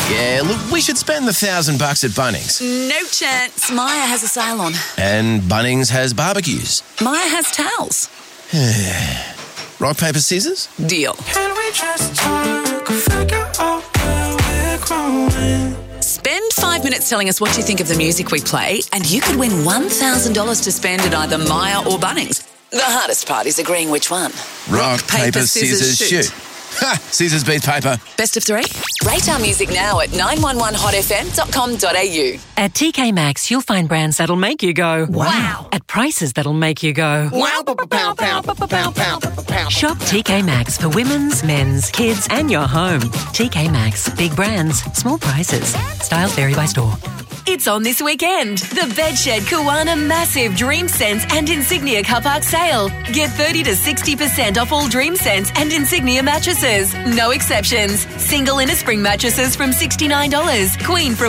Yeah, look, we should spend the $1,000 at Bunnings. No chance. Maya has a sale on. And Bunnings has barbecues. Maya has towels. Rock, paper, scissors? Deal. Can we just talk, figure out where we're growing? Spend 5 minutes telling us what you think of the music we play, and you could win $1,000 to spend at either Maya or Bunnings. The hardest part is agreeing which one. Rock, paper, scissors, shoot. Ha! Scissors beats paper. Best of three? Rate our music now at 911hotfm.com.au. At TK Maxx, you'll find brands that'll make you go, Wow. At prices that'll make you go, Wow, pow, pow, pow, pow. Shop TK Maxx for women's, men's, kids, and your home. TK Maxx. Big brands, small prices. Styles vary by store. It's on this weekend. The Bedshed Kiwana Massive Dream Sense and Insignia Car Park sale. Get 30 to 60% off all Dream Sense and Insignia mattresses. No exceptions. Single inner spring mattresses from $69. Queen from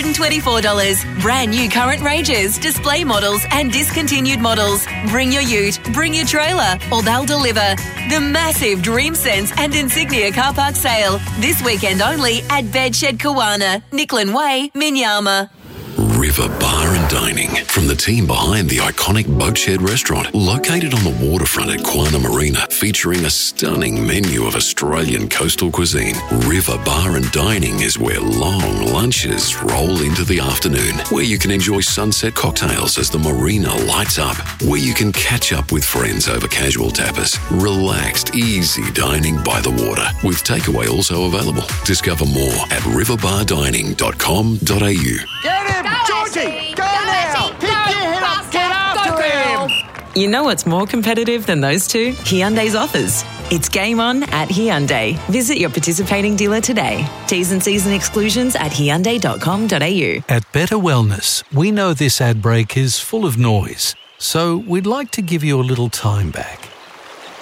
$124. Brand new current ranges, display models and discontinued models. Bring your ute, bring your trailer, or they'll deliver. The massive Dream Sense and Insignia Car Park sale. This weekend only at Bedshed Kiwana, Nicklin Way, Minyama. River Bar and Dining, from the team behind the iconic Boatshed restaurant, located on the waterfront at Kiwana Marina, featuring a stunning menu of Australian coastal cuisine. River Bar and Dining is where long lunches roll into the afternoon, where you can enjoy sunset cocktails as the marina lights up, where you can catch up with friends over casual tapas. Relaxed, easy dining by the water, with takeaway also available. Discover more at riverbardining.com.au. Get him! Georgie! Go now! Pick your head up! Get after him! You know what's more competitive than those two? Hyundai's offers. It's game on at Hyundai. Visit your participating dealer today. T's and C's and exclusions at hyundai.com.au. At Better Wellness, we know this ad break is full of noise, so we'd like to give you a little time back.